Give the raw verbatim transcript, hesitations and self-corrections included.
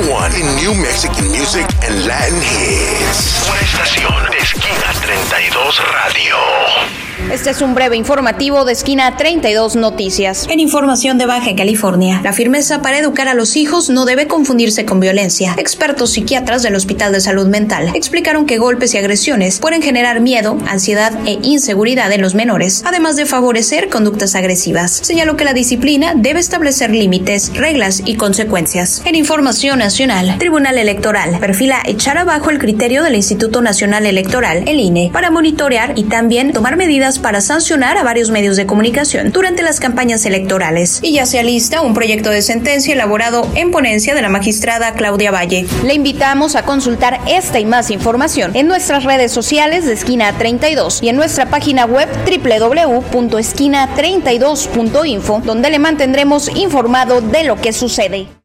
one in New Mexican music and Latin hits. Una estación de Esquina treinta y dos Radio. Este es un breve informativo de Esquina treinta y dos Noticias. En información de Baja California, la firmeza para educar a los hijos no debe confundirse con violencia. Expertos psiquiatras del Hospital de Salud Mental explicaron que golpes y agresiones pueden generar miedo, ansiedad e inseguridad en los menores, además de favorecer conductas agresivas. Señaló que la disciplina debe establecer límites, reglas y consecuencias. En información nacional, Tribunal Electoral perfila echar abajo el criterio del Instituto Nacional Electoral, el I N E, para monitorear y también tomar medidas para sancionar a varios medios de comunicación durante las campañas electorales. Y ya se alista un proyecto de sentencia elaborado en ponencia de la magistrada Claudia Valle. Le invitamos a consultar esta y más información en nuestras redes sociales de Esquina treinta y dos y en nuestra página web doble u doble u doble u punto esquina treinta y dos punto info, donde le mantendremos informado de lo que sucede.